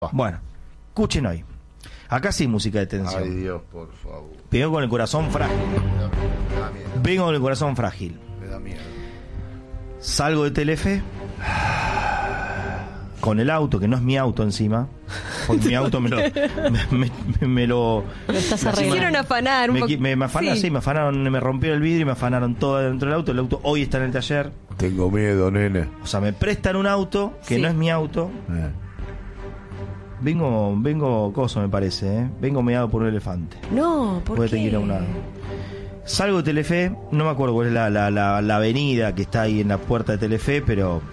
Bueno, escuchen hoy. Acá sí música de tensión. Ay, Dios, por favor. Vengo con el corazón frágil. Me da miedo. Vengo con el corazón frágil. Me da miedo. Salgo de Telefe con el auto, que no es mi auto encima. Porque mi auto me lo estás me arreglando. Quisieron afanar un poco. me afanaron, sí, me afanaron, me rompieron el vidrio y me afanaron todo dentro del auto. El auto hoy está en el taller. Tengo miedo, nene. O sea, me prestan un auto que Sí. no es mi auto. Vengo coso, me parece, ¿eh? Vengo meado por un elefante. No, ¿por Puede qué? tener que ir a un lado. Salgo de Telefe, no me acuerdo cuál es la avenida que está ahí en la puerta de Telefe, pero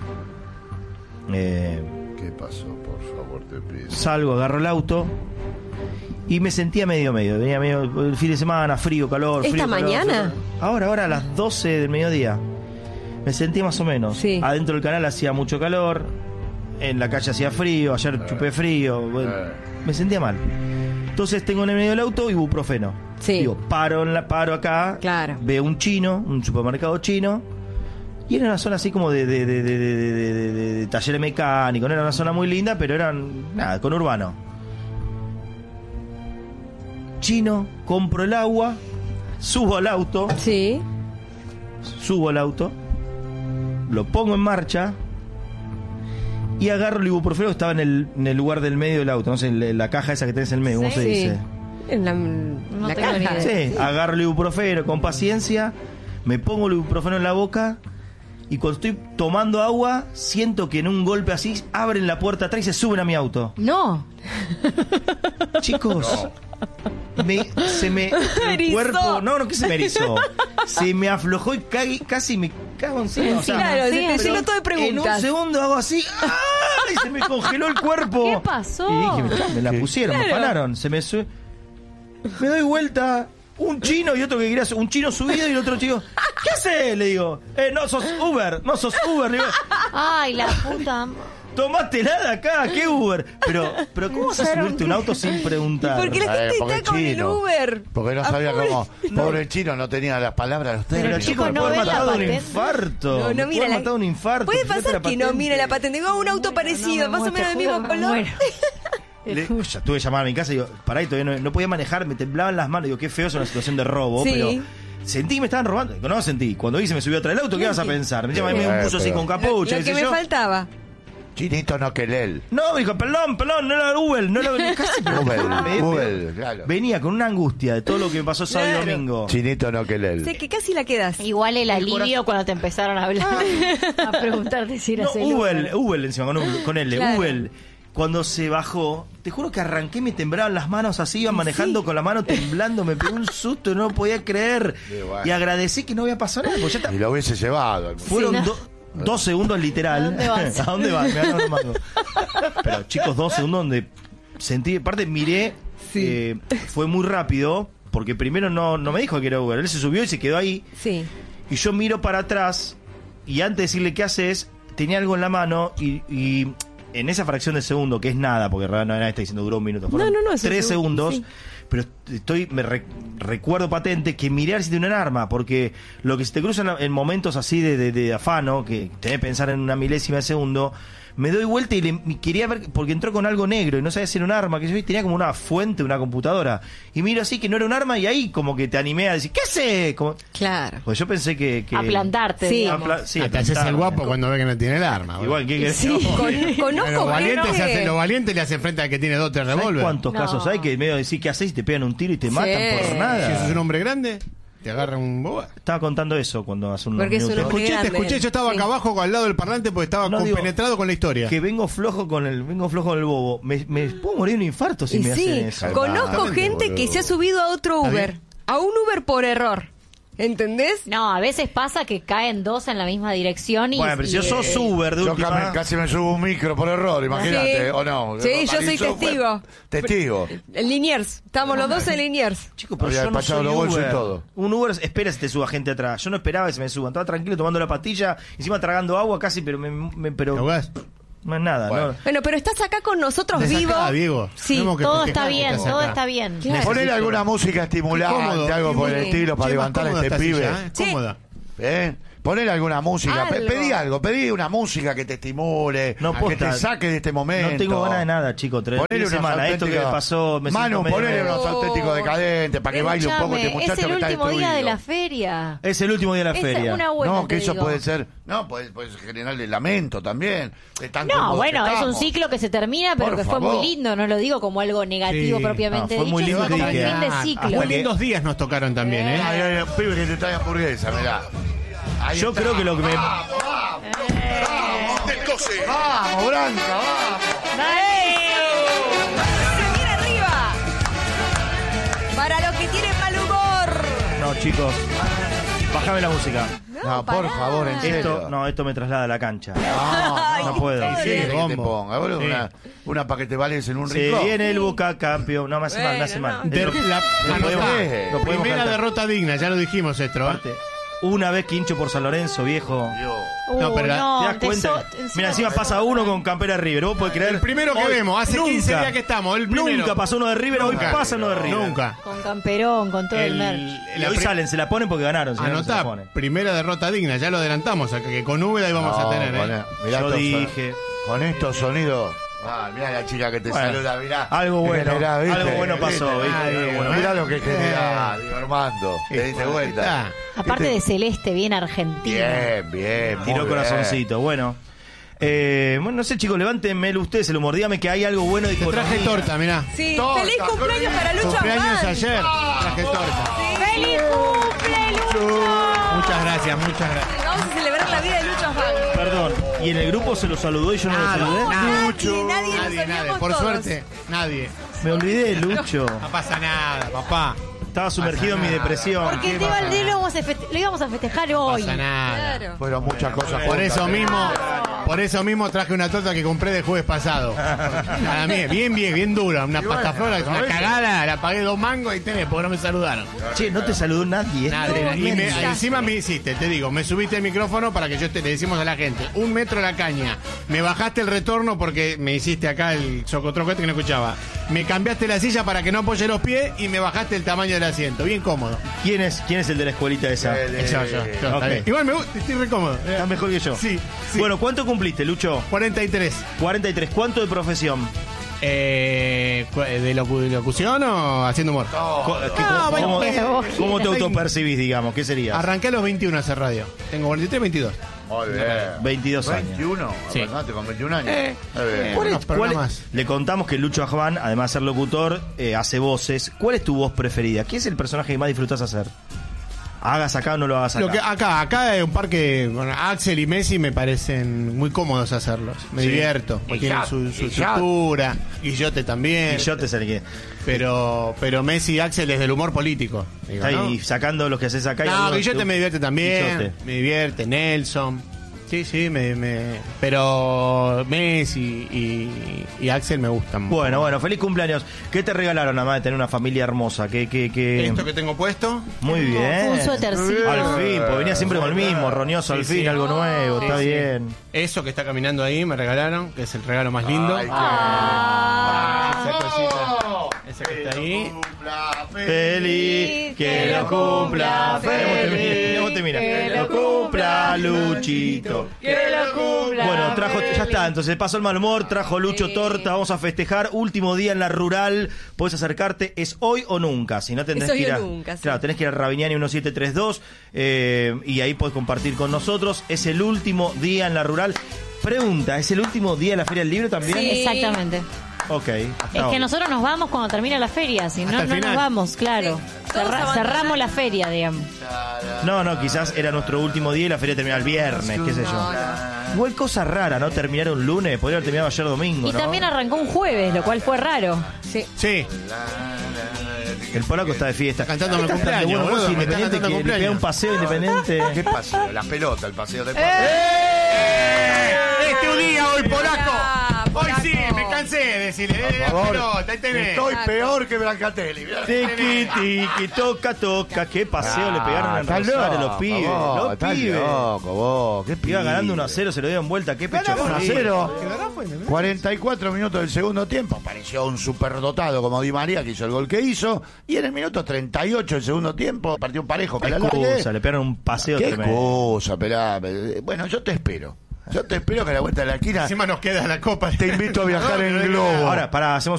¿Qué pasó? Por favor, te pido. salgo, agarro el auto y me sentía medio. Venía medio el fin de semana, frío, calor. ¿Esta frío, calor, mañana? Ahora, a las 12 del mediodía. Me sentí más o menos. Sí. Adentro del canal hacía mucho calor, en la calle hacía frío, ayer chupé frío. Bueno, me sentía mal. Entonces tengo en el medio del auto ibuprofeno. Sí. Digo, paro acá, Claro. veo un chino, un supermercado chino, y era una zona así como de taller mecánico, no era una zona muy linda, pero eran, nada, con urbano. Chino, compro el agua, subo al auto, lo pongo en marcha y agarro el ibuprofeno que estaba en el lugar del medio del auto, no sé, en la caja esa que tenés en el medio, ¿cómo se dice? En la tengo caja. ni idea. Sí, agarro el ibuprofeno con paciencia, me pongo el ibuprofeno en la boca y cuando estoy tomando agua siento que en un golpe así abren la puerta atrás y se suben a mi auto. No. Chicos, se me el erizó. cuerpo, no, que se me erizó. Se me aflojó y casi me cago encima. O sea, Claro, sí, te pero llenó todo de en un preguntas. segundo hago así, ¡ay! Se me congeló el cuerpo. ¿Qué pasó? Y dije, me la pusieron, me afanaron. Me doy vuelta, un chino y otro que quería un chino subido y el otro chico, ¿qué haces? Le digo, no sos Uber. Le digo, Ay, la puta. tomaste nada acá, ¿qué Uber? Pero ¿cómo vas a subirte a un auto sin preguntar? Porque la gente porque está con el chino. Uber. Porque no sabía cómo. Pobre chino, no tenía las palabras de ustedes. Pero chicos, chicos, me no puede ven la matar de un patente. infarto. No, Me mira puede matar de un infarto. Puede Fíjate pasar la que no patente. mire la patente. Tengo un auto parecido, más o menos del mismo color. Ya tuve que llamar a mi casa y digo, pará, y todavía no podía manejar, me temblaban las manos. Digo, qué feo, es una situación de robo, Sí. pero sentí que me estaban robando. Digo, no sentí. Cuando se me subió atrás del auto, ¿qué vas a pensar? Me llama, me puso así con capucha. Lo qué que sé me yo. faltaba. Chinito no que él. No, me dijo, perdón, no era Uber, no era casi. Uber, claro. Venía con una angustia de todo lo que me pasó sábado y Claro. domingo. Chinito no que él. Sé que casi la quedas. Igual el alivio cuando te empezaron a hablar. A preguntarte si No, eras el Uber encima, con L, Claro. Uber. Cuando se bajó, te juro que arranqué, me temblaban las manos así, iban manejando con la mano temblando, me pegó un susto, no lo podía creer. bueno. Y agradecí que no había pasado nada, porque ya está. Y lo hubiese llevado. Fueron Sí, no. 2 segundos literal. ¿A dónde vas? ¿A dónde vas? Me ganó el mango. Pero chicos, 2 segundos donde sentí, aparte miré, fue muy rápido, porque primero no me dijo que era Uber, él se subió y se quedó ahí. Sí. Y yo miro para atrás y antes de decirle qué haces, tenía algo en la mano y en esa fracción de segundo, que es nada, porque en realidad nadie está diciendo duró un minuto, fueron No, es un 3 segundo, segundos, pero recuerdo patente que miré a ver si tiene un arma, porque lo que se te cruza en momentos así de afano, que tenés que pensar en una milésima de segundo, me doy vuelta y quería ver, porque entró con algo negro y no sabía si era un arma, que yo vi, tenía como una fuente, una computadora, y miro así que no era un arma y ahí como que te animé a decir, ¿qué hace? Claro. Pues yo pensé que A plantarte, Sí. digamos. sí, Te haces el plantarme. guapo cuando ve que no tiene el arma. boludo. Igual que Sí, conozco Lo valiente, gente se hace, que- lo valiente le hace frente al que tiene 2 o 3 ¿Sabés revólveres. cuántos No. casos hay que medio decir qué haces y te pegan un tiro y te matan por Si nada? eso es un hombre grande, te agarra un boba. Estaba contando eso cuando hace unos Porque es un minutos. hombre grande. Te escuché, yo estaba acá abajo al lado del parlante porque estaba No, digo, compenetrado con la historia. Que vengo flojo con el bobo. Me puedo morir de un infarto si Y me sí, hacen eso. conozco Exactamente, gente que boludo. se ha subido a otro ¿Está Uber. bien? A un Uber por error. ¿Entendés? No, a veces pasa que caen dos en la misma dirección y... Bueno, pero si yo sos Uber de Yo última... casi me subo un micro por error, imagínate, Sí. o no. Sí, yo soy Marisol fue testigo. Testigo. En Liniers. Estamos los dos en Liniers. Chicos, pero Había yo no despachado soy los bolsos y Uber. todo. Un Uber espera si te suba gente atrás. Yo no esperaba que se me suban. Estaba tranquilo tomando la pastilla, encima tragando agua casi, pero ¿Te ahogás? no es nada. Bueno. ¿no? Bueno, pero estás acá con nosotros Desde vivo. acá, Diego. Sí, Tenemos que Todo festejar está bien, que estás todo acá. está bien. Claro. Ponele alguna música estimulante, Cómodo. algo por el Sí. estilo para Che, más levantar a cómoda este esta pibe. silla, ¿eh? Sí. Cómoda. Ponele alguna música. Algo. Pedí una música que te estimule, No, que posta, te saque de este momento. No tengo ganas de nada, chicos. Ponele unos Semana, esto que me pasó, me Manu, siento medio- ponele unos auténticos decadentes para que baile un poco este Escúchame, muchacho es el que está último día de destruido. la feria. Es el último día de la Esa es feria. una buena, No, que te eso digo. puede ser. No, puede generarle lamento también. de tan No, cómodos bueno, que es un estamos. ciclo que se termina, pero Por que fue favor. muy lindo. No lo digo como algo negativo Sí. propiamente No, fue muy dicho, lindo sino como que un fin de diga, ciclo. Muy lindos días nos tocaron también, ¿eh? Ay, pibe que te trae hamburguesa, mirá. Ahí Yo está. creo que lo que me... Vamos, Branca, vamos. ¡Se viene arriba! Para los que tienen mal humor. No, chicos. Bájame la música. No, por pará. favor, en serio. Esto me traslada a la cancha. Ay, No puedo. pobre. ¿Qué querés que te bombo. ponga? Boludo? Sí. Una para que te vales en un Se rincón. viene el Boca campeón. No, me hace mal, me hace mal. Bueno, De- Lo- la- lo anotá. podemos- lo podemos Primera cantar. derrota digna, ya lo dijimos esto. ¿eh? Aparte, una vez que hincho por San Lorenzo, viejo. Dios. No, pero ¿Te das cuenta? Mira, encima pasa uno con campera River. ¿Vos podés creer? El primero que Hoy- vemos, hace 15 días que estamos, el primero. Nunca pasó uno de River, hoy Nunca. pasa uno de River. Nunca. Con camperón, con todo el merch. Y hoy salen, se la ponen porque ganaron. Si no, no se la Anotá, ponen. primera derrota digna, ya lo adelantamos, que con Úbeda íbamos a No, tener. mirá Yo estos dije. Con estos sonidos. Ah, mirá la chica que te Bueno, saluda, mirá. algo bueno, Generá, ¿viste? algo bueno pasó, ¿viste? Algo bueno. Mirá lo que genera, digo, Armando. ¿Te diste cuenta? Aparte de celeste, bien argentino. Bien, bien. Tiró muy corazoncito. Bueno. Bueno, no sé, chicos, levántenmelo ustedes el humor. Dígame que hay algo bueno de Te traje torta, mirá. Sí, Torta, feliz cumpleaños para Lucho Cumpleaños Afán. ayer, traje torta. ¡Feliz cumple, Lucho! Muchas gracias, muchas gracias. Vamos a celebrar la vida de Lucho Afán. Perdón. ¿Y en el grupo se lo saludó y yo no lo saludé? Nadie nos Nadie, olvidamos por todos. suerte, nadie. Me olvidé, Lucho. No pasa nada, papá. Estaba sumergido en mi nada. depresión. Porque el ¿Qué Teo pasa? Aldea lo íbamos a festejar No hoy. pasa nada. Claro. Fueron muchas cosas Por juntas, eso ¿eh? mismo traje una torta que compré de jueves pasado. Para mí, bien dura. Una pasta flora, una cagada, la pagué 2 mangos y tenés, porque no me saludaron. Che, no te saludó nadie. Nadie. Y tremendo. encima me hiciste, te digo, me subiste el micrófono para que le decimos a la gente, 1 metro la caña. Me bajaste el retorno porque me hiciste acá el socotroquete que no escuchaba. Me cambiaste la silla para que no apoye los pies y me bajaste el tamaño del asiento. Bien cómodo. ¿Quién es el de la escuelita esa? Yo, está ok. bien. Igual me gusta, estoy re cómodo. Estás mejor que yo. Sí. Bueno, ¿cuánto cumpliste, Lucho? 43. 43. ¿Cuánto de profesión? ¿De locución o haciendo humor? ¿Cómo, bueno, cómo te autopercibís, digamos? ¿Qué serías? Arranqué a los 21 a hacer radio. Tengo 43, 22. Muy bien. 22 años. 21. Sí. Arrancaste con 21 años. Muy bien. ¿Cuál es- Unos cuál es- programas. le contamos que Lucho Ajban, además de ser locutor, hace voces. ¿Cuál es tu voz preferida? ¿Qué es el personaje que más disfrutas hacer? ¿Hagas acá o no lo hagas acá? Lo que acá hay un par que bueno, Axel y Messi me parecen muy cómodos hacerlos. Me Sí. divierto, porque tienen su Guillote. estructura. Guillote también. Y yo te salí. Pero Messi y Axel es del humor político. Digo, Está ¿no? ahí sacando los que haces acá. y No, algunos Guillote tú- me divierte también. Guillote. Me divierte, Nelson. Sí, pero Messi y Axel me gustan. Bueno, feliz cumpleaños. ¿Qué te regalaron, además de tener una familia hermosa? ¿Qué? Esto que tengo puesto. Muy bien. Un suétercito. Al fin, pues venía siempre con el mismo, roñoso, al Sí, fin, sí. algo nuevo, Sí, está sí. bien. Eso que está caminando ahí me regalaron, que es el regalo más lindo. Ay, Esa cosita, esa que está ahí. Feliz, que lo cumpla. ¿Cómo te mira? Que lo cumpla, Luchito. Que lo cumpla. Bueno, ya está, entonces pasó el mal humor, trajo Lucho torta, vamos a festejar. Último día en la rural, podés acercarte, es hoy o nunca. Si no tendrás Es hoy que ir o a, nunca, sí. Claro, tenés que ir a Rabiniani 1732 y ahí podés compartir con nosotros. Es el último día en la rural. Pregunta, ¿es el último día de la Feria del Libro también? Sí. Exactamente. Ok. hasta Es hoy. que nosotros nos vamos cuando termina la feria, si no, Hasta el no final. nos vamos, claro. Sí. Todos abandonan. Cerramos la feria, digamos. No, quizás era nuestro último día y la feria terminaba el viernes, qué sé yo. Igual cosa rara, ¿no? Terminar un lunes, podría haber terminado ayer domingo, Y ¿no? también arrancó un jueves, lo cual fue raro. Sí. Sí, El polaco está de fiesta. Está cantando mi Está cumpleaños, bueno, vos boludo, me está Independiente cantando que le cumpleaños. pega un paseo Independiente. ¿Qué paseo? La pelota, el paseo de Este un día hoy, polaco. Hoy sí, me cae cansé de decirle, Por favor, pelota, ahí tenés. estoy peor que Brancatelli. Tiki, tiki, toca, toca. Qué paseo le pegaron en Rosario los pibes. Los pibes. Loco, vos. ¿Qué Iba ganando pibe? 1-0, se lo dieron vuelta. Qué pecho Ganamos frío. 1-0. 44 minutos del segundo tiempo. Apareció un superdotado como Di María, que hizo el gol que hizo. Y en el minuto 38 del segundo tiempo, partió un parejo. Qué excusa, le pegaron un paseo ¿Qué tremendo. excusa? Esperá. Bueno, yo te espero. Yo te espero que a la vuelta de la esquina Encima nos queda la copa. te invito a viajar en globo. Ahora, hacemos